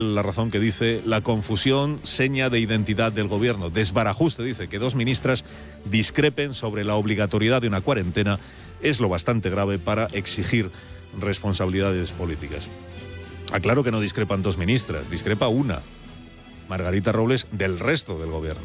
La Razón, que dice: la confusión, seña de identidad del gobierno. Desbarajuste, dice, que dos ministras discrepen sobre la obligatoriedad de una cuarentena es lo bastante grave para exigir responsabilidades políticas. Aclaro que no discrepan dos ministras, discrepa una, Margarita Robles, del resto del gobierno.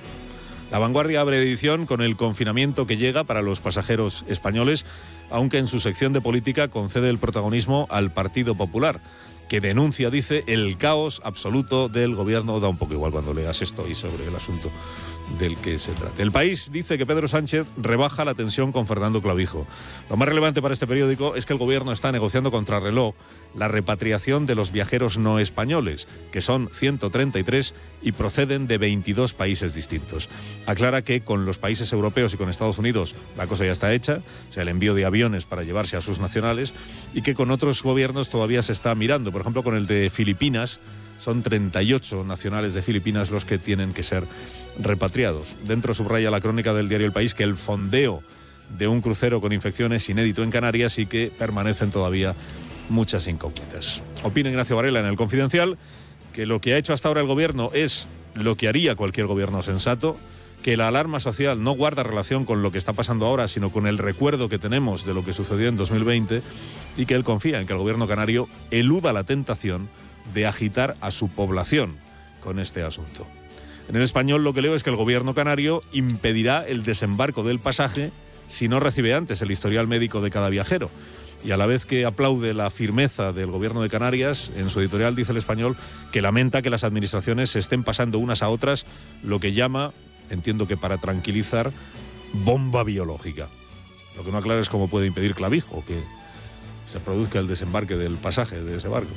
La Vanguardia abre edición con el confinamiento que llega para los pasajeros españoles, aunque en su sección de política concede el protagonismo al Partido Popular, que denuncia, dice, el caos absoluto del gobierno. Da un poco igual cuando leas esto y sobre el asunto del que se trata. El País dice que Pedro Sánchez rebaja la tensión con Fernando Clavijo. Lo más relevante para este periódico es que el gobierno está negociando contrarreloj la repatriación de los viajeros no españoles, que son 133 y proceden de 22 países distintos. Aclara que con los países europeos y con Estados Unidos la cosa ya está hecha, o sea, el envío de aviones para llevarse a sus nacionales, y que con otros gobiernos todavía se está mirando. Por ejemplo, con el de Filipinas, son 38 nacionales de Filipinas los que tienen que ser repatriados. Dentro subraya la crónica del diario El País que el fondeo de un crucero con infecciones inédito en Canarias y que permanecen todavía muchas incógnitas. Opina Ignacio Varela en El Confidencial que lo que ha hecho hasta ahora el gobierno es lo que haría cualquier gobierno sensato, que la alarma social no guarda relación con lo que está pasando ahora, sino con el recuerdo que tenemos de lo que sucedió en 2020, y que él confía en que el gobierno canario eluda la tentación de agitar a su población con este asunto. En El Español lo que leo es que el gobierno canario impedirá el desembarco del pasaje si no recibe antes el historial médico de cada viajero. Y a la vez que aplaude la firmeza del gobierno de Canarias, en su editorial dice El Español que lamenta que las administraciones se estén pasando unas a otras lo que llama, entiendo que para tranquilizar, bomba biológica. Lo que no aclara es cómo puede impedir Clavijo que se produzca el desembarque del pasaje de ese barco.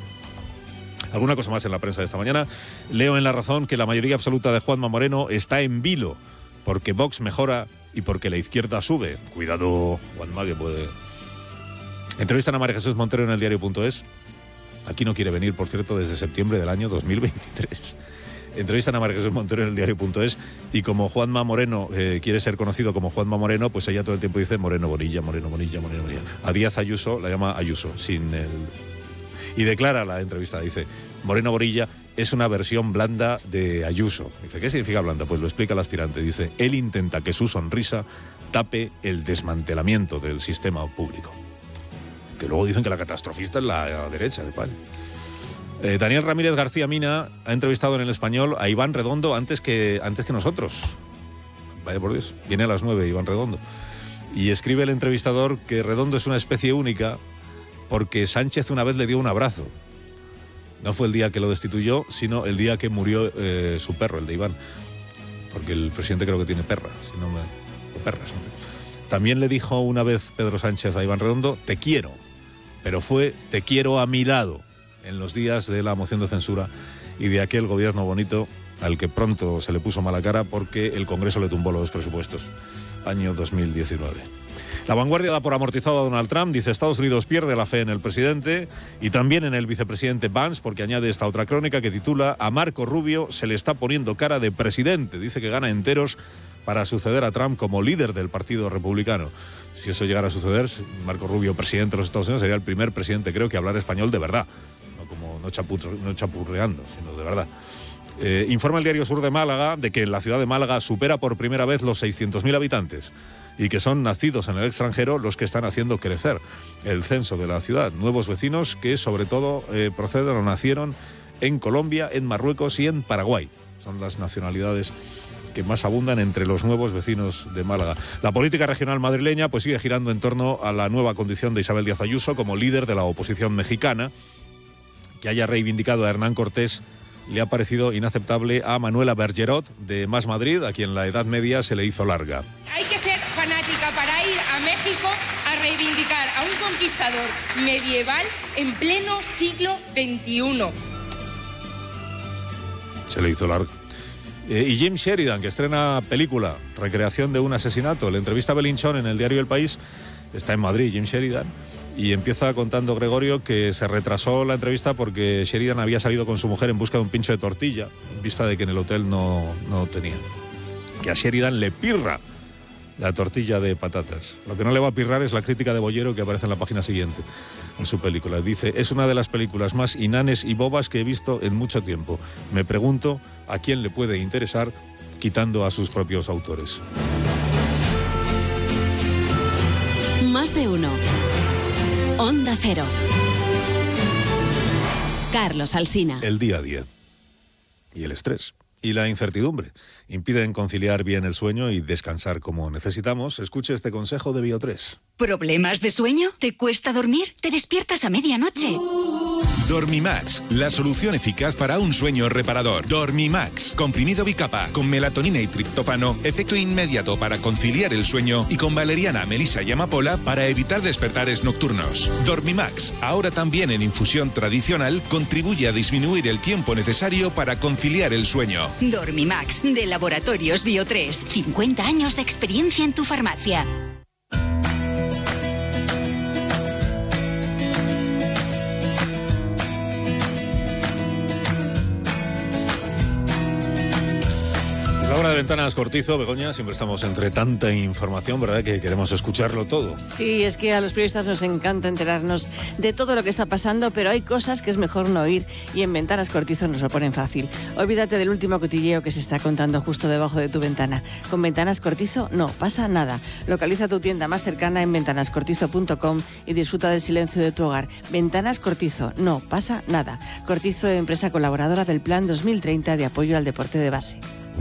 Alguna cosa más en la prensa de esta mañana. Leo en La Razón que la mayoría absoluta de Juanma Moreno está en vilo porque Vox mejora y porque la izquierda sube. Cuidado, Juanma, que puede... Entrevistan a María Jesús Montero en el diario.es. Aquí no quiere venir, por cierto, desde septiembre del año 2023. Entrevistan a María Jesús Montero en el diario.es y como Juanma Moreno quiere ser conocido como Juanma Moreno, pues ella todo el tiempo dice Moreno Bonilla, Moreno Bonilla, Moreno Bonilla. A Díaz Ayuso la llama Ayuso, sin el... Y declara la entrevista, dice, Moreno Bonilla es una versión blanda de Ayuso. Dice, ¿qué significa blanda? Pues lo explica el aspirante. Dice, él intenta que su sonrisa tape el desmantelamiento del sistema público. Que luego dicen que la catastrofista es la derecha de España. Daniel Ramírez García Mina ha entrevistado en El Español a Iván Redondo antes que nosotros. Vaya por Dios, viene a las 9 Iván Redondo. Y escribe el entrevistador que Redondo es una especie única porque Sánchez una vez le dio un abrazo. No fue el día que lo destituyó, sino el día que murió su perro, el de Iván. Porque el presidente creo que tiene perra, si no me... o perras, ¿no? También le dijo una vez Pedro Sánchez a Iván Redondo, te quiero, pero fue te quiero a mi lado, en los días de la moción de censura y de aquel gobierno bonito al que pronto se le puso mala cara porque el Congreso le tumbó los presupuestos, año 2019. La Vanguardia da por amortizado a Donald Trump, dice Estados Unidos pierde la fe en el presidente y también en el vicepresidente Vance, porque añade esta otra crónica que titula a Marco Rubio se le está poniendo cara de presidente, dice que gana enteros para suceder a Trump como líder del Partido Republicano. Si eso llegara a suceder, Marco Rubio, presidente de los Estados Unidos, sería el primer presidente, creo, que hablar español de verdad, no chapurreando, sino de verdad. Informa el diario Sur de Málaga de que la ciudad de Málaga supera por primera vez los 600.000 habitantes y que son nacidos en el extranjero los que están haciendo crecer el censo de la ciudad. Nuevos vecinos que sobre todo proceden o nacieron en Colombia, en Marruecos y en Paraguay. Son las nacionalidades que más abundan entre los nuevos vecinos de Málaga. La política regional madrileña pues sigue girando en torno a la nueva condición de Isabel Díaz Ayuso como líder de la oposición mexicana. Que haya reivindicado a Hernán Cortés le ha parecido inaceptable a Manuela Bergerot de Más Madrid, a quien la Edad Media se le hizo larga. Hay que ser fanática para ir a México a reivindicar a un conquistador medieval en pleno siglo XXI. Se le hizo larga. Y Jim Sheridan, que estrena película, recreación de un asesinato. Le entrevista a Belinchón en el diario El País. Está en Madrid, Jim Sheridan. Y empieza contando Gregorio que se retrasó la entrevista porque Sheridan había salido con su mujer en busca de un pincho de tortilla, en vista de que en el hotel no tenía. Que a Sheridan le pirra la tortilla de patatas. Lo que no le va a pirrar es la crítica de Bollero que aparece en la página siguiente, en su película. Dice, es una de las películas más inanes y bobas que he visto en mucho tiempo. Me pregunto a quién le puede interesar, quitando a sus propios autores. Más de uno. Onda Cero. Carlos Alsina. El día a día. Y el estrés. Y la incertidumbre impiden conciliar bien el sueño y descansar como necesitamos. Escuche este consejo de Bio3. ¿Problemas de sueño? ¿Te cuesta dormir? ¿Te despiertas a medianoche? Dormimax, la solución eficaz para un sueño reparador. Dormimax, comprimido bicapa, con melatonina y triptófano, efecto inmediato para conciliar el sueño, y con valeriana, melisa y amapola para evitar despertares nocturnos. Dormimax, ahora también en infusión tradicional, contribuye a disminuir el tiempo necesario para conciliar el sueño. Dormimax, de Laboratorios Bio3. 50 años de experiencia en tu farmacia. La hora de Ventanas Cortizo, Begoña, siempre estamos entre tanta información, ¿verdad?, que queremos escucharlo todo. Sí, es que a los periodistas nos encanta enterarnos de todo lo que está pasando, pero hay cosas que es mejor no oír, y en Ventanas Cortizo nos lo ponen fácil. Olvídate del último cotilleo que se está contando justo debajo de tu ventana. Con Ventanas Cortizo no pasa nada. Localiza tu tienda más cercana en ventanascortizo.com y disfruta del silencio de tu hogar. Ventanas Cortizo, no pasa nada. Cortizo, empresa colaboradora del Plan 2030 de apoyo al deporte de base.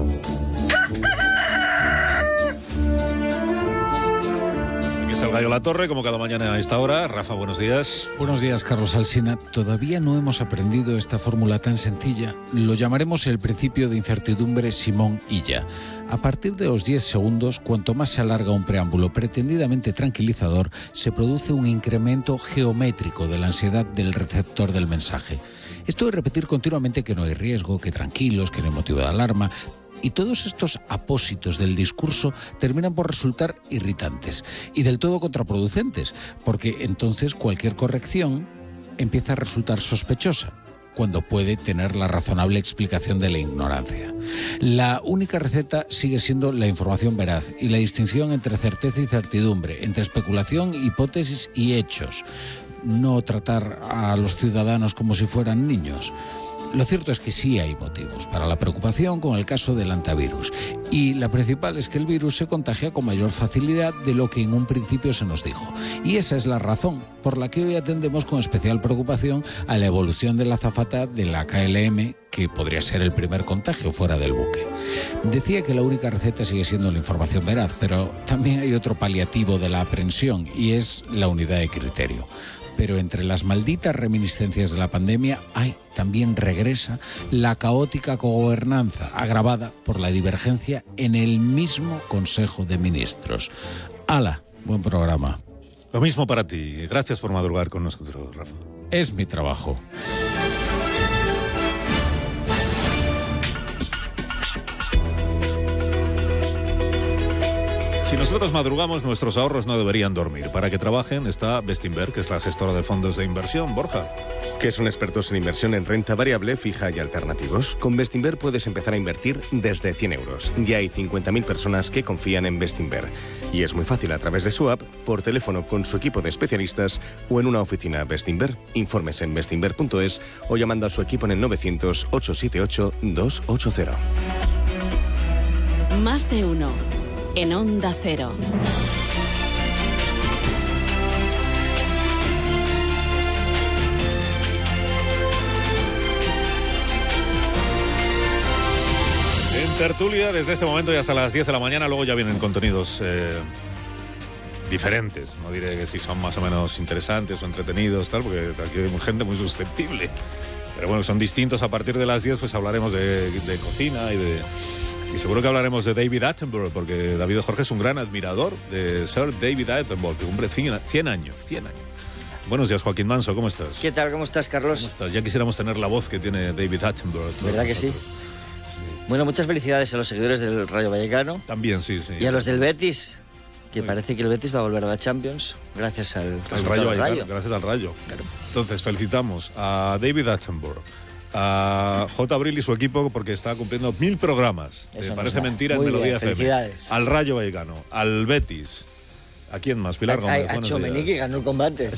Aquí está el Gallo La Torre, como cada mañana a esta hora. Rafa, buenos días. Buenos días, Carlos Alsina. Todavía no hemos aprendido esta fórmula tan sencilla. Lo llamaremos el principio de incertidumbre Simón Illa. A partir de los 10 segundos, cuanto más se alarga un preámbulo pretendidamente tranquilizador, se produce un incremento geométrico de la ansiedad del receptor del mensaje. Esto de repetir continuamente que no hay riesgo, que tranquilos, que no hay motivo de alarma. Y todos estos apósitos del discurso terminan por resultar irritantes y del todo contraproducentes, porque entonces cualquier corrección empieza a resultar sospechosa, cuando puede tener la razonable explicación de la ignorancia. La única receta sigue siendo la información veraz y la distinción entre certeza y certidumbre, entre especulación, hipótesis y hechos. No tratar a los ciudadanos como si fueran niños. Lo cierto es que sí hay motivos para la preocupación con el caso del hantavirus, y la principal es que el virus se contagia con mayor facilidad de lo que en un principio se nos dijo. Y esa es la razón por la que hoy atendemos con especial preocupación a la evolución de la azafata de la KLM, que podría ser el primer contagio fuera del buque. Decía que la única receta sigue siendo la información veraz, pero también hay otro paliativo de la aprensión, y es la unidad de criterio. Pero entre las malditas reminiscencias de la pandemia también regresa la caótica cogobernanza agravada por la divergencia en el mismo Consejo de Ministros. ¡Hala! Buen programa. Lo mismo para ti. Gracias por madrugar con nosotros, Rafa. Es mi trabajo. Si nosotros madrugamos, nuestros ahorros no deberían dormir. Para que trabajen está Bestinver, que es la gestora de fondos de inversión. Borja. Que son expertos en inversión en renta variable, fija y alternativos. Con Bestinver puedes empezar a invertir desde 100 euros. Ya hay 50.000 personas que confían en Bestinver. Y es muy fácil a través de su app, por teléfono con su equipo de especialistas o en una oficina Bestinver. Informes en bestinver.es o llamando a su equipo en el 900-878-280. Más de uno. En Onda Cero. En tertulia, desde este momento y hasta las 10 de la mañana, luego ya vienen contenidos diferentes. No diré que si son más o menos interesantes o entretenidos, tal, porque aquí hay gente muy susceptible. Pero bueno, son distintos. A partir de las 10 pues hablaremos de cocina y seguro que hablaremos de David Attenborough, porque David Jorge es un gran admirador de Sir David Attenborough, hombre, 100 años. Buenos días, Joaquín Manso, ¿cómo estás? ¿Qué tal? ¿Cómo estás, Carlos? ¿Cómo estás? Ya quisiéramos tener la voz que tiene David Attenborough. ¿Verdad que sí? Bueno, muchas felicidades a los seguidores del Rayo Vallecano. También, sí. Y a los del Betis, que parece que el Betis va a volver a la Champions gracias al Rayo Vallecano. Rayo. Gracias al Rayo. Claro. Entonces, felicitamos a David Attenborough, a J. Abril y su equipo porque está cumpliendo 1000 programas. Parece mentira en Melodía FM. Al Rayo Vallecano, al Betis. ¿A quién más? Pilar Gómez. A Tchouaméni, que ganó el combate.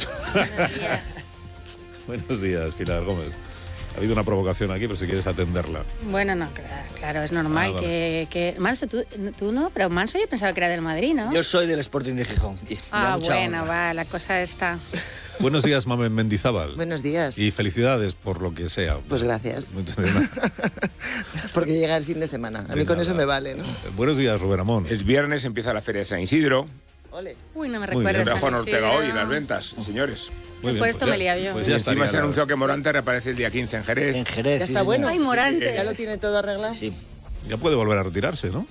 Buenos días, Pilar Gómez. Ha habido una provocación aquí, pero si quieres atenderla. Bueno, no, claro, es normal que... Manso, tú no, pero Manso yo pensaba que era del Madrid, ¿no? Yo soy del Sporting de Gijón. Bueno, va, la cosa está... Buenos días, Mamen Mendizábal. Buenos días. Y felicidades por lo que sea. Pues gracias. Porque llega el fin de semana. A mí con eso me vale, ¿no? Buenos días, Rubén Amón. El viernes empieza la Feria de San Isidro. Ole. Uy, no me recuerdas. Juan Ortega hoy en las ventas, señores. Muy bien, por esto pues me lía yo. Pues ya encima se anunció que Morante reaparece el día 15 en Jerez. En Jerez, ¿Ya sí, está bueno? Ay, Morante. ¿Ya lo tiene todo arreglado? Sí. Ya puede volver a retirarse, ¿no?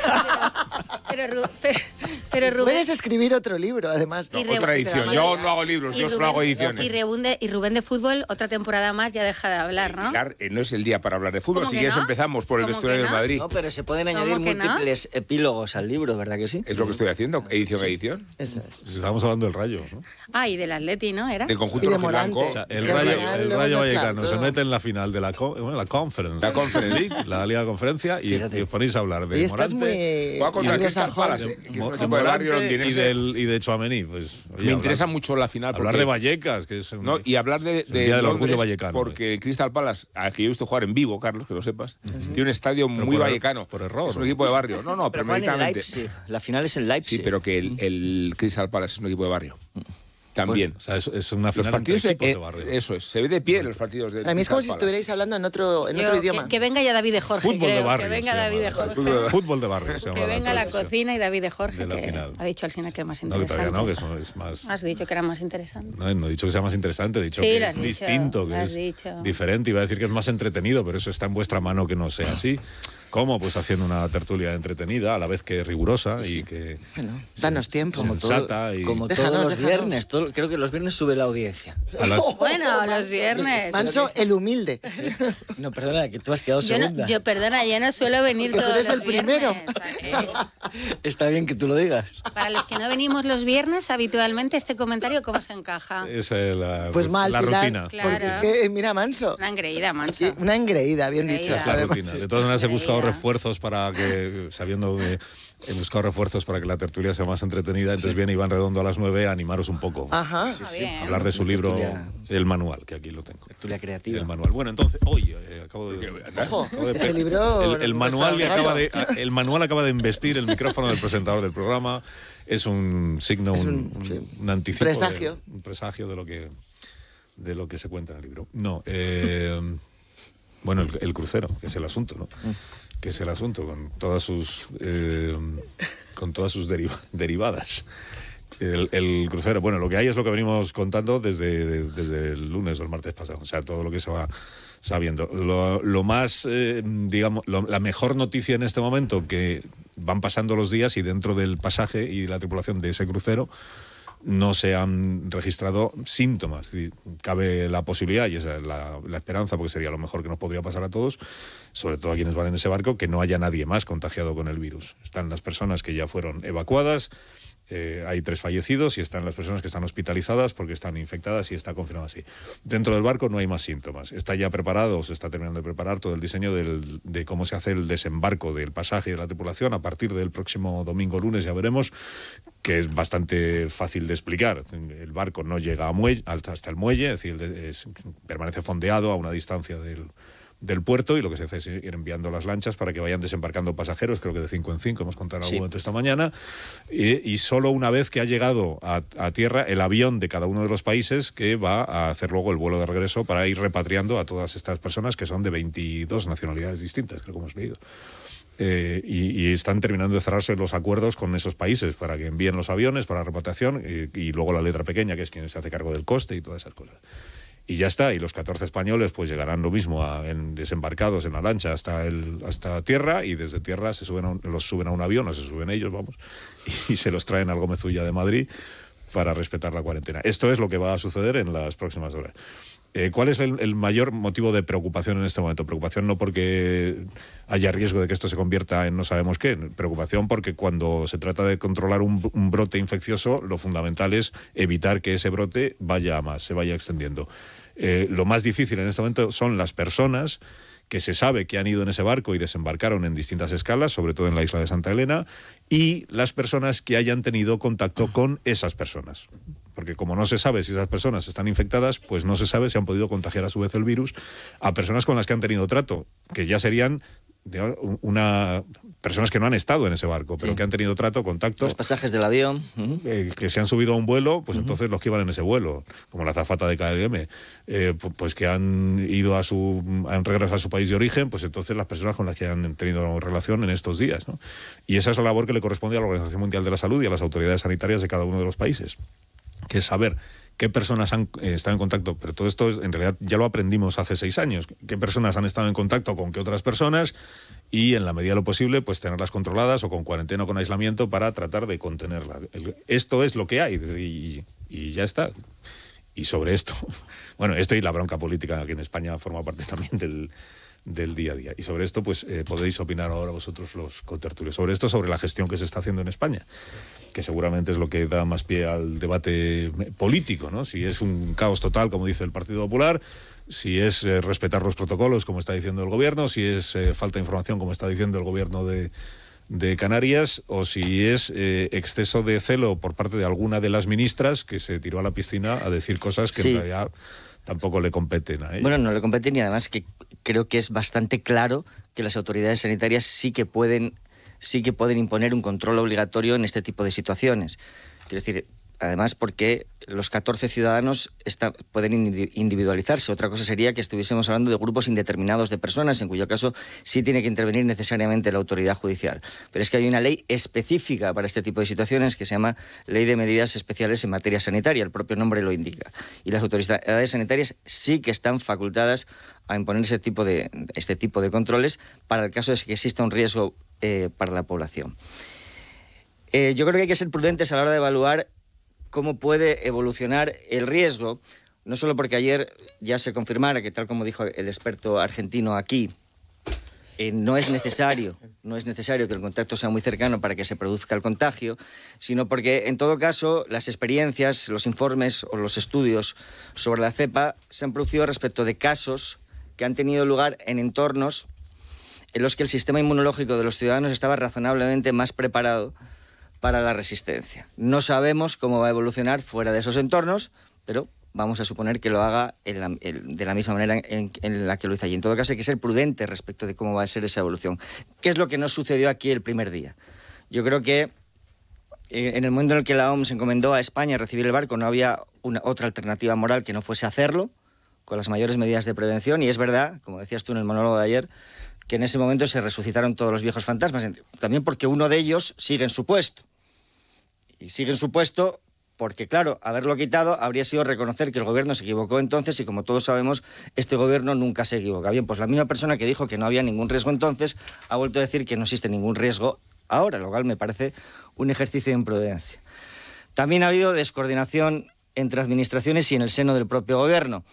Pero Rubén... Puedes escribir otro libro, además. No, otra edición. Yo no hago libros, yo solo hago ediciones. Y Rubén de fútbol, otra temporada más, ya deja de hablar, ¿no? No es el día para hablar de fútbol. Si quieres empezamos por el vestuario del Madrid. No, pero se pueden añadir múltiples epílogos al libro, ¿verdad que sí? Es lo que estoy haciendo, edición a edición. Eso es. Estábamos hablando del Rayo, ¿no? Ah, y del Atleti, ¿no? ¿Era? Del conjunto rojiblanco. O sea, el Rayo Vallecano se mete en la final de la Conference. La Conference League, la Liga de Conferencia, y os ponéis a hablar de Morante. Juega contra Crystal Palace, que es un equipo de barrio londinense. Y de Tchouaméni. Pues, me interesa mucho la final. Hablar de Vallecas, que es y hablar de Día del Orgullo Londres, vallecano. porque el Crystal Palace, al que yo he visto jugar en vivo, Carlos, que lo sepas, tiene un estadio muy vallecano. Por error. Es un equipo de barrio. No, pero premeditadamente. La final es en Leipzig. Sí, pero que el Crystal Palace es un equipo de barrio. También. Pues, o sea, es una final los partidos entre equipos de barrio. Eso es, se ve de pie en los partidos de A mí es como si estuvierais hablando en otro idioma. Que venga ya David de Jorge, Fútbol de barrio. Que venga David de Jorge. Fútbol de barrio se llama. Que venga la cocina y David de Jorge, de que ha dicho al final que es más interesante. No, que todavía no, que eso es más... Has dicho que era más interesante. No he dicho que sea más interesante, he dicho sí, que es distinto, que es diferente. Iba a decir que es más entretenido, pero eso está en vuestra mano que no sea así. ¿Cómo? Pues haciendo una tertulia entretenida, a la vez que rigurosa y que... Bueno, danos tiempo. Sensata como todos los viernes. Creo que los viernes sube la audiencia. Bueno, los viernes. Manso, el humilde. No, perdona, que tú has quedado segunda. Yo no suelo venir todos los viernes. Tú eres el primero. Está bien que tú lo digas. Para los que no venimos los viernes, habitualmente, este comentario, ¿cómo se encaja? Esa es la Pilar, rutina. Claro. Porque es que, mira, Manso. Una engreída, Manso. Sí, una engreída, bien dicho. Es la rutina. De todas maneras, he buscado refuerzos para que, sabiendo que he buscado refuerzos para que la tertulia sea más entretenida, entonces viene Iván Redondo a las 9 a animaros un poco. Ajá. Hablar de su libro, El Manual, que aquí lo tengo. Tertulia creativa. El Manual. Bueno, entonces, hoy acabo de... Ojo, ese libro... El manual acaba de investir el micrófono del presentador del programa. Es un signo, un anticipo. Un presagio de lo que se cuenta en el libro. No, bueno, el crucero, que es el asunto, ¿no? Que es el asunto, con todas sus derivadas. El crucero, bueno, lo que hay es lo que venimos contando desde el lunes o el martes pasado, o sea, todo lo que se va sabiendo. Lo más, digamos, la mejor noticia en este momento, que van pasando los días y dentro del pasaje y la tripulación de ese crucero no se han registrado síntomas. Cabe la posibilidad, y esa es la esperanza, porque sería lo mejor que nos podría pasar a todos, sobre todo a quienes van en ese barco, que no haya nadie más contagiado con el virus. Están las personas que ya fueron evacuadas, hay 3 fallecidos, y están las personas que están hospitalizadas porque están infectadas y está confirmado así. Dentro del barco no hay más síntomas. Está ya preparado, se está terminando de preparar todo el diseño de cómo se hace el desembarco del pasaje y de la tripulación a partir del próximo domingo, lunes, ya veremos, que es bastante fácil de explicar. El barco no llega hasta el muelle, es decir, permanece fondeado a una distancia del puerto, y lo que se hace es ir enviando las lanchas para que vayan desembarcando pasajeros, creo que de 5 en 5, hemos contado en algún momento esta mañana, y solo una vez que ha llegado a tierra el avión de cada uno de los países, que va a hacer luego el vuelo de regreso para ir repatriando a todas estas personas, que son de 22 nacionalidades distintas, creo que hemos leído. Y están terminando de cerrarse los acuerdos con esos países para que envíen los aviones para repatriación, y luego la letra pequeña, que es quien se hace cargo del coste y todas esas cosas. Y ya está, y los 14 españoles pues llegarán lo mismo desembarcados en la lancha hasta tierra, y desde tierra los suben a un avión, o se suben ellos, vamos, y se los traen al Gómez Ulla de Madrid para respetar la cuarentena. Esto es lo que va a suceder en las próximas horas. ¿Cuál es el mayor motivo de preocupación en este momento? Preocupación no porque haya riesgo de que esto se convierta en no sabemos qué. Preocupación porque cuando se trata de controlar un brote infeccioso, lo fundamental es evitar que ese brote vaya a más, se vaya extendiendo. Lo más difícil en este momento son las personas que se sabe que han ido en ese barco y desembarcaron en distintas escalas, sobre todo en la isla de Santa Elena, y las personas que hayan tenido contacto con esas personas. Porque como no se sabe si esas personas están infectadas, pues no se sabe si han podido contagiar a su vez el virus a personas con las que han tenido trato, que ya serían personas que no han estado en ese barco, pero que han tenido trato, contacto. Los pasajes del avión. Que se han subido a un vuelo, pues entonces los que iban en ese vuelo, como la azafata de KLM, pues que han regresado a su país de origen, pues entonces las personas con las que han tenido relación en estos días, ¿no? Y esa es la labor que le corresponde a la Organización Mundial de la Salud y a las autoridades sanitarias de cada uno de los países, que es saber qué personas han estado en contacto, pero todo esto en realidad ya lo aprendimos hace 6 años, qué personas han estado en contacto con qué otras personas y en la medida de lo posible pues tenerlas controladas o con cuarentena o con aislamiento para tratar de contenerlas. Esto es lo que hay y ya está. Y sobre esto, bueno, esto y la bronca política aquí en España forma parte también del día a día. Y sobre esto pues podéis opinar ahora vosotros los contertulios. Sobre esto, sobre la gestión que se está haciendo en España, que seguramente es lo que da más pie al debate político, ¿no? Si es un caos total, como dice el Partido Popular, si es respetar los protocolos, como está diciendo el gobierno, si es falta de información, como está diciendo el gobierno de Canarias, o si es exceso de celo por parte de alguna de las ministras que se tiró a la piscina a decir cosas que en realidad tampoco le competen a ella. Bueno, no le competen y además que creo que es bastante claro que las autoridades sanitarias sí que pueden imponer un control obligatorio en este tipo de situaciones. Quiero decir, además porque los 14 ciudadanos pueden individualizarse. Otra cosa sería que estuviésemos hablando de grupos indeterminados de personas, en cuyo caso sí tiene que intervenir necesariamente la autoridad judicial. Pero es que hay una ley específica para este tipo de situaciones que se llama Ley de Medidas Especiales en Materia Sanitaria, el propio nombre lo indica. Y las autoridades sanitarias sí que están facultadas a imponer este tipo de controles para el caso de que exista un riesgo para la población. Yo creo que hay que ser prudentes a la hora de evaluar cómo puede evolucionar el riesgo, no solo porque ayer ya se confirmara que, tal como dijo el experto argentino aquí, no es necesario que el contacto sea muy cercano para que se produzca el contagio, sino porque, en todo caso, las experiencias, los informes o los estudios sobre la cepa se han producido respecto de casos que han tenido lugar en entornos en los que el sistema inmunológico de los ciudadanos estaba razonablemente más preparado para la resistencia. No sabemos cómo va a evolucionar fuera de esos entornos, pero vamos a suponer que lo haga de la misma manera en la que lo hizo allí. En todo caso, hay que ser prudente respecto de cómo va a ser esa evolución. ¿Qué es lo que nos sucedió aquí el primer día? Yo creo que en el momento en el que la OMS encomendó a España recibir el barco, no había otra alternativa moral que no fuese hacerlo, con las mayores medidas de prevención, y es verdad, como decías tú en el monólogo de ayer, que en ese momento se resucitaron todos los viejos fantasmas, también porque uno de ellos sigue en su puesto. Y sigue en su puesto porque, claro, haberlo quitado habría sido reconocer que el gobierno se equivocó entonces y, como todos sabemos, este gobierno nunca se equivoca. Bien, pues la misma persona que dijo que no había ningún riesgo entonces ha vuelto a decir que no existe ningún riesgo ahora, lo cual me parece un ejercicio de imprudencia. También ha habido descoordinación entre administraciones y en el seno del propio gobierno.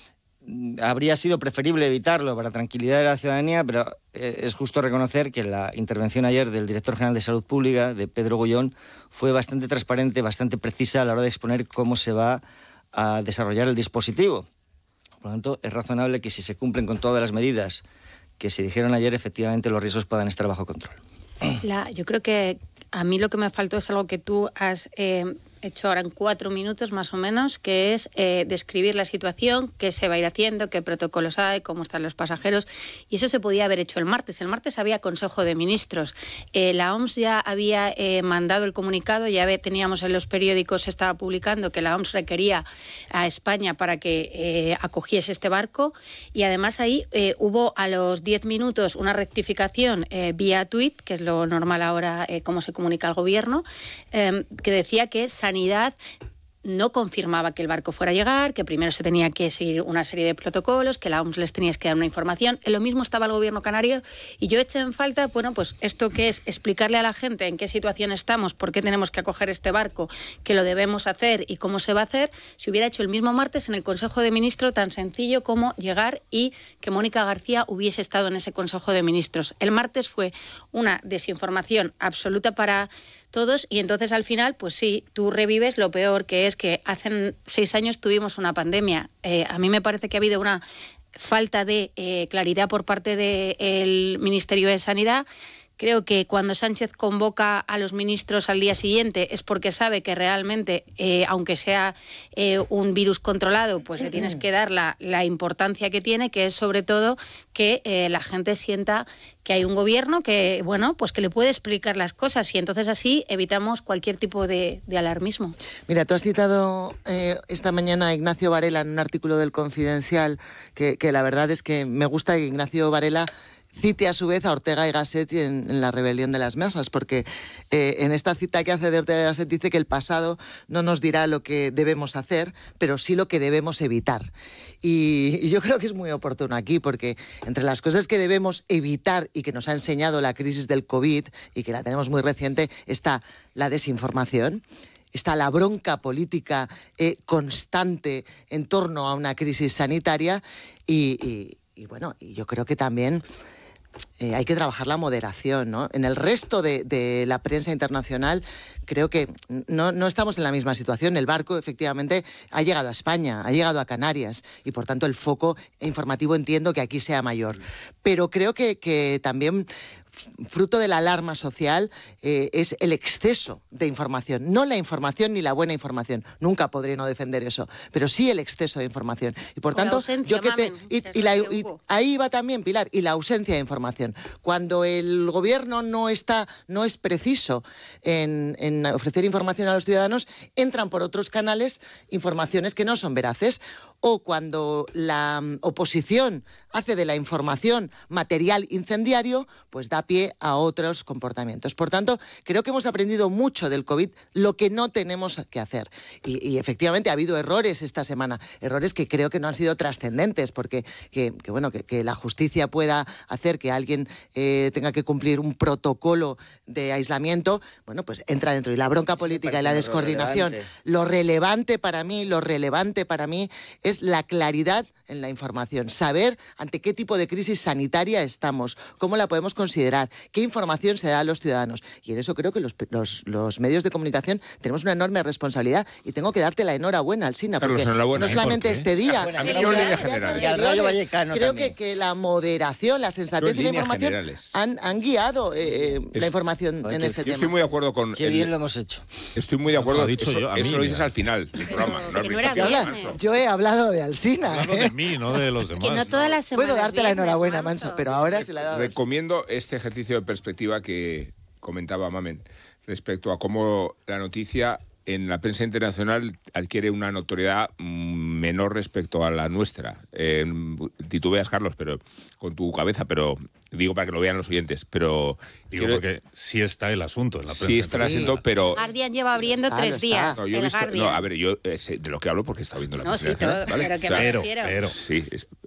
Habría sido preferible evitarlo para tranquilidad de la ciudadanía, pero es justo reconocer que la intervención ayer del director general de Salud Pública, de Pedro Gullón, fue bastante transparente, bastante precisa a la hora de exponer cómo se va a desarrollar el dispositivo. Por lo tanto, es razonable que si se cumplen con todas las medidas que se dijeron ayer, efectivamente los riesgos puedan estar bajo control. Yo creo que a mí lo que me faltó es algo que tú has hecho ahora en 4 minutos más o menos, que es describir la situación, qué se va a ir haciendo, qué protocolos hay, cómo están los pasajeros, y eso se podía haber hecho el martes. El martes había Consejo de Ministros. La OMS ya había mandado el comunicado, ya teníamos en los periódicos, se estaba publicando que la OMS requería a España para que acogiese este barco, y además ahí hubo a los 10 minutos una rectificación vía tuit, que es lo normal ahora, cómo se comunica el gobierno, que decía que Sanidad no confirmaba que el barco fuera a llegar, que primero se tenía que seguir una serie de protocolos, que la OMS les tenía que dar una información. En lo mismo estaba el gobierno canario, y yo eché en falta, bueno, pues esto que es explicarle a la gente en qué situación estamos, por qué tenemos que acoger este barco, que lo debemos hacer y cómo se va a hacer, se hubiera hecho el mismo martes en el Consejo de Ministros, tan sencillo como llegar y que Mónica García hubiese estado en ese Consejo de Ministros. El martes fue una desinformación absoluta para todos, y entonces al final, pues sí, tú revives lo peor, que es que hace 6 años tuvimos una pandemia. A mí me parece que ha habido una falta de claridad por parte del Ministerio de Sanidad. Creo que cuando Sánchez convoca a los ministros al día siguiente es porque sabe que realmente, aunque sea un virus controlado, pues le tienes que dar la importancia que tiene, que es sobre todo que la gente sienta que hay un gobierno que, bueno, pues que le puede explicar las cosas, y entonces así evitamos cualquier tipo de alarmismo. Mira, tú has citado esta mañana a Ignacio Varela en un artículo del Confidencial, que la verdad es que me gusta que Ignacio Varela cite a su vez a Ortega y Gasset en La rebelión de las masas, porque en esta cita que hace de Ortega y Gasset dice que el pasado no nos dirá lo que debemos hacer, pero sí lo que debemos evitar. Y yo creo que es muy oportuno aquí, porque entre las cosas que debemos evitar y que nos ha enseñado la crisis del COVID, y que la tenemos muy reciente, está la desinformación, está la bronca política constante en torno a una crisis sanitaria y bueno, y yo creo que también hay que trabajar la moderación, ¿no? En el resto de la prensa internacional creo que no estamos en la misma situación. El barco, efectivamente, ha llegado a España, ha llegado a Canarias, y por tanto el foco informativo entiendo que aquí sea mayor. Pero creo que también fruto de la alarma social es el exceso de información. No la información ni la buena información. Nunca podré no defender eso. Pero sí el exceso de información. Y por tanto, ahí va también, Pilar, y la ausencia de información. Cuando el gobierno no es preciso en ofrecer información a los ciudadanos, entran por otros canales informaciones que no son veraces. O cuando la oposición hace de la información material incendiario, pues da pie a otros comportamientos. Por tanto, creo que hemos aprendido mucho del COVID, lo que no tenemos que hacer. Y efectivamente ha habido errores esta semana, errores que creo que no han sido trascendentes, porque que la justicia pueda hacer que alguien tenga que cumplir un protocolo de aislamiento, bueno, pues entra dentro. Y la bronca política y la descoordinación, lo relevante para mí es la claridad en la información, saber ante qué tipo de crisis sanitaria estamos, cómo la podemos considerar, qué información se da a los ciudadanos. Y en eso creo que los medios de comunicación tenemos una enorme responsabilidad, y tengo que darte la enhorabuena, Alsina, porque no solamente este día, creo que la moderación, la sensatez y la información han guiado la información en este tema. Yo estoy muy de acuerdo con... Qué bien lo hemos hecho. Estoy muy de acuerdo. Eso lo dices al final del programa. Yo he hablado de Alsina. De mí, no de los demás. Que no todas las semanas. Puedo darte la enhorabuena, Manso, pero ahora se la he dado. Recomiendo este ejercicio de perspectiva que comentaba Mamen respecto a cómo la noticia en la prensa internacional adquiere una notoriedad menor respecto a la nuestra. Titubeas, Carlos, pero con tu cabeza, pero digo para que lo vean los oyentes, pero... Digo porque sí está el asunto en la prensa. Sí está el asunto, pero... Guardian lleva abriendo 3 días. No, yo he visto, no, a ver, yo sé de lo que hablo porque he estado viendo la prensa internacional, todo, ¿vale? Pero sí,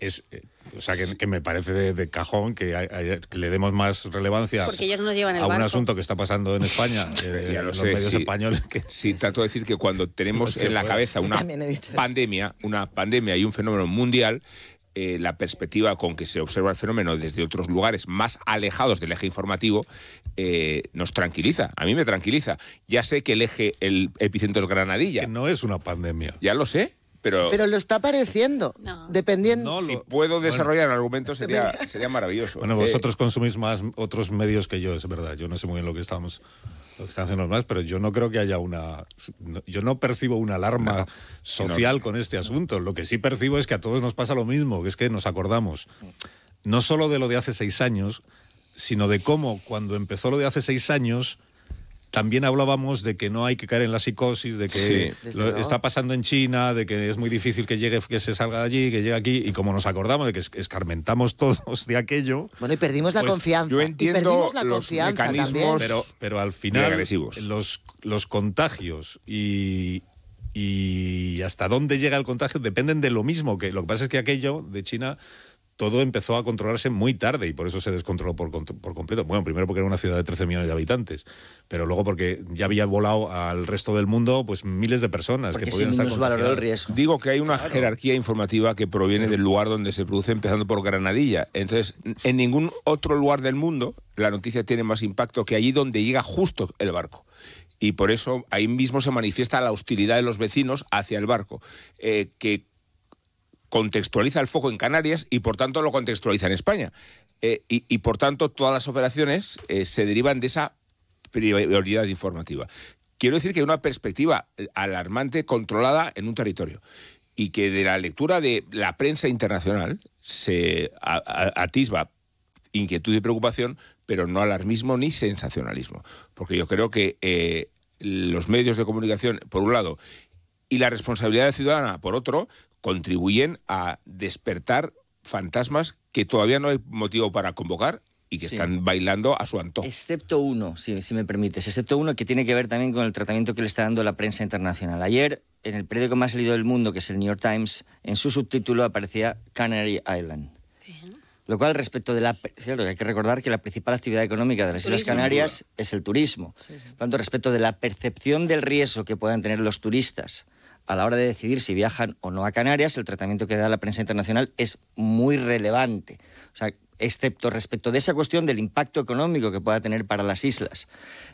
o sea, que me parece de cajón que le demos más relevancia porque ellos nos llevan el a un barco. asunto que está pasando en España, en los medios españoles. Sí, trato de decir que cuando tenemos en la cabeza una pandemia y un fenómeno mundial, la perspectiva con que se observa el fenómeno desde otros lugares más alejados del eje informativo nos tranquiliza. A mí me tranquiliza. Ya sé que el epicentro es Granadilla. Que no es una pandemia. Ya lo sé. Pero lo está pareciendo, dependiendo. Si puedo desarrollar el argumento sería maravilloso. Bueno, vosotros consumís más otros medios que yo, es verdad. Yo no sé muy bien lo que están haciendo los demás, pero yo no creo que haya yo no percibo una alarma social con este asunto. Lo que sí percibo es que a todos nos pasa lo mismo, que es que nos acordamos no solo de lo de hace 6 años, sino de cómo cuando empezó lo de hace 6 años también hablábamos de que no hay que caer en la psicosis, de que está pasando en China, de que es muy difícil que se salga de allí, que llegue aquí, y como nos acordamos de que escarmentamos todos de aquello... Bueno, y perdimos la confianza. Yo entiendo los mecanismos pero al final agresivos. Los contagios y hasta dónde llega el contagio dependen de lo mismo. Que lo que pasa es que aquello de China todo empezó a controlarse muy tarde y por eso se descontroló por completo. Bueno, primero porque era una ciudad de 13 millones de habitantes, pero luego porque ya había volado al resto del mundo pues miles de personas porque que podían estar contagiadas. El riesgo. Digo que hay una jerarquía informativa que proviene del lugar donde se produce, empezando por Granadilla. Entonces, en ningún otro lugar del mundo la noticia tiene más impacto que allí donde llega justo el barco. Y por eso ahí mismo se manifiesta la hostilidad de los vecinos hacia el barco, que contextualiza el foco en Canarias y por tanto lo contextualiza en España. Y por tanto todas las operaciones se derivan de esa prioridad informativa. Quiero decir que hay una perspectiva alarmante controlada en un territorio y que de la lectura de la prensa internacional se atisba inquietud y preocupación, pero no alarmismo ni sensacionalismo. Porque yo creo que los medios de comunicación, por un lado, y la responsabilidad ciudadana, por otro, contribuyen a despertar fantasmas que todavía no hay motivo para convocar y que están bailando a su antojo. Excepto uno, si me permites, excepto uno que tiene que ver también con el tratamiento que le está dando la prensa internacional. Ayer, en el periódico más leído del mundo, que es el New York Times, en su subtítulo aparecía Canary Island. Lo cual, respecto de claro, hay que recordar que la principal actividad económica de las Islas Canarias es el turismo. Por lo tanto, respecto de la percepción del riesgo que puedan tener los turistas a la hora de decidir si viajan o no a Canarias, el tratamiento que da la prensa internacional es muy relevante. O sea, excepto respecto de esa cuestión del impacto económico que pueda tener para las islas,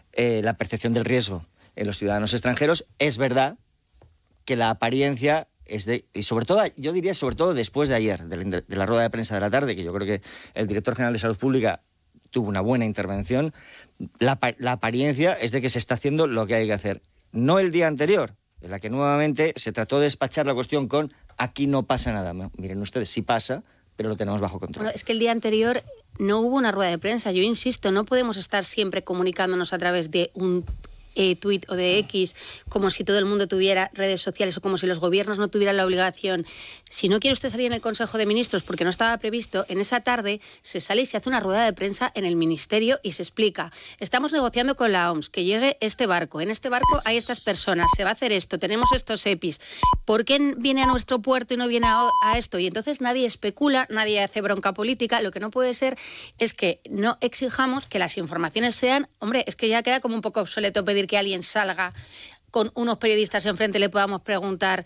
la percepción del riesgo en los ciudadanos extranjeros, es verdad que la apariencia y sobre todo, yo diría sobre todo después de ayer, de la rueda de prensa de la tarde, que yo creo que el director general de Salud Pública tuvo una buena intervención, la apariencia es de que se está haciendo lo que hay que hacer. No el día anterior, en la que nuevamente se trató de despachar la cuestión con aquí no pasa nada. Miren ustedes, sí pasa, pero lo tenemos bajo control. Bueno, es que el día anterior no hubo una rueda de prensa. Yo insisto, no podemos estar siempre comunicándonos a través de un tuit o de X, como si todo el mundo tuviera redes sociales o como si los gobiernos no tuvieran la obligación. Si no quiere usted salir en el Consejo de Ministros porque no estaba previsto, en esa tarde se sale y se hace una rueda de prensa en el Ministerio y se explica. Estamos negociando con la OMS que llegue este barco. En este barco hay estas personas, se va a hacer esto, tenemos estos EPIs. ¿Por qué viene a nuestro puerto y no viene a esto? Y entonces nadie especula, nadie hace bronca política. Lo que no puede ser es que no exijamos que las informaciones sean... Hombre, es que ya queda como un poco obsoleto pedir que alguien salga con unos periodistas enfrente, le podamos preguntar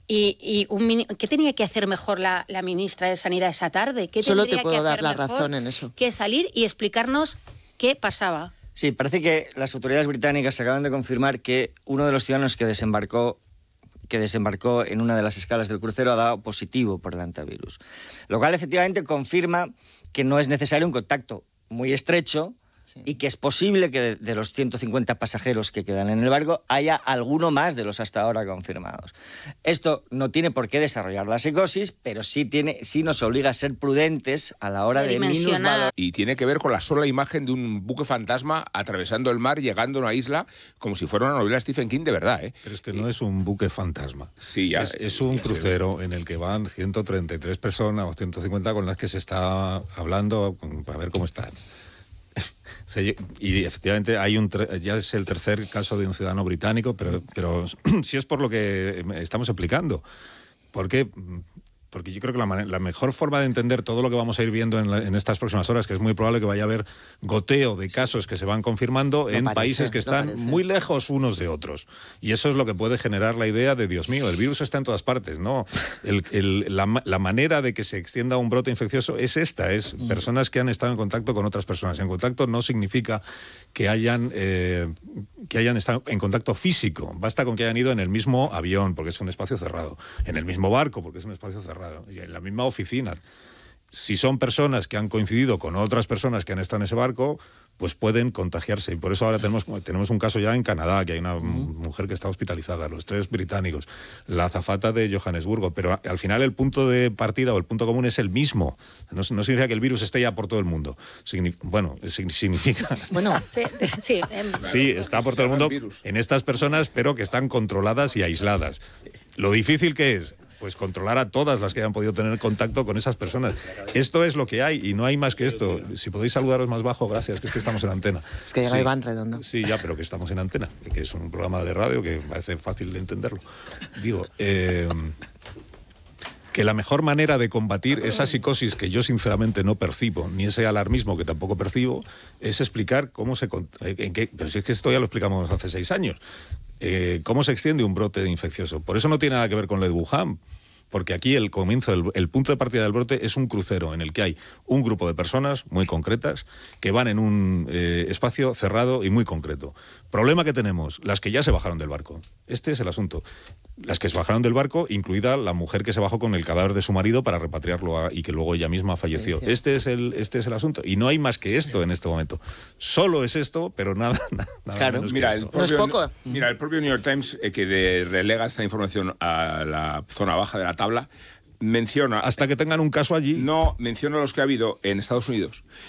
¿qué tenía que hacer mejor la ministra de Sanidad esa tarde? ¿Qué Solo te puedo que dar la mejor razón en eso. Que salir y explicarnos qué pasaba. Sí, parece que las autoridades británicas acaban de confirmar que uno de los ciudadanos que desembarcó en una de las escalas del crucero ha dado positivo por el antivirus. Lo cual efectivamente confirma que no es necesario un contacto muy estrecho y que es posible que de los 150 pasajeros que quedan en el barco haya alguno más de los hasta ahora confirmados. Esto no tiene por qué desarrollar la psicosis, pero sí nos obliga a ser prudentes a la hora de minusvalorar. Y tiene que ver con la sola imagen de un buque fantasma atravesando el mar, llegando a una isla, como si fuera una novela de Stephen King de verdad, ¿eh? Pero es que no es un buque fantasma. Sí, ya, es un crucero en el que van 133 personas o 150 con las que se está hablando para ver cómo están. Y efectivamente ya es el tercer caso de un ciudadano británico, pero sí es por lo que estamos explicando. Porque yo creo que la mejor forma de entender todo lo que vamos a ir viendo en estas próximas horas, que es muy probable que vaya a haber goteo de casos que se van confirmando en países que están muy lejos unos de otros. Y eso es lo que puede generar la idea de, Dios mío, el virus está en todas partes, ¿no? La manera de que se extienda un brote infeccioso es personas que han estado en contacto con otras personas. En contacto no significa que hayan estado en contacto físico. Basta con que hayan ido en el mismo avión, porque es un espacio cerrado, en el mismo barco, porque es un espacio cerrado, y en la misma oficina. Si son personas que han coincidido con otras personas que han estado en ese barco, pues pueden contagiarse. Y por eso ahora tenemos un caso ya en Canadá, que hay una mujer que está hospitalizada, los 3 británicos, la azafata de Johannesburgo. Pero al final el punto de partida o el punto común es el mismo. No significa que el virus esté ya por todo el mundo. Significa... Bueno, sí, está por todo el mundo en estas personas, pero que están controladas y aisladas. Lo difícil que es... pues controlar a todas las que hayan podido tener contacto con esas personas. Esto es lo que hay y no hay más que esto. Si podéis saludaros más bajo, gracias, que es que estamos en antena. Es que llega Iván Redondo. Sí, ya, pero que estamos en antena, que es un programa de radio que parece fácil de entenderlo. Digo, que la mejor manera de combatir esa psicosis que yo sinceramente no percibo, ni ese alarmismo que tampoco percibo, es explicar cómo se... pero si es que esto ya lo explicamos hace 6 años. ¿Cómo se extiende un brote infeccioso? Por eso no tiene nada que ver con lo de Wuhan. Porque aquí el comienzo, el punto de partida del brote es un crucero en el que hay un grupo de personas muy concretas que van en un espacio cerrado y muy concreto. Problema que tenemos, las que ya se bajaron del barco. Este es el asunto. Las que se bajaron del barco, incluida la mujer que se bajó con el cadáver de su marido para repatriarlo y que luego ella misma falleció. Este es el asunto. Y no hay más que esto en este momento. Solo es esto, pero nada claro. menos Mira, que esto. No es poco. Mira, el propio New York Times, que relega esta información a la zona baja de la tabla, menciona... Hasta que tengan un caso allí. No, menciona los que ha habido en Estados Unidos,